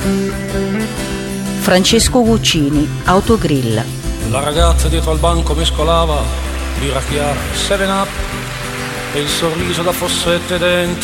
Francesco Guccini, Autogrill. La ragazza dietro al banco mescolava birra chiara, 7 Up e il sorriso da fossette dentro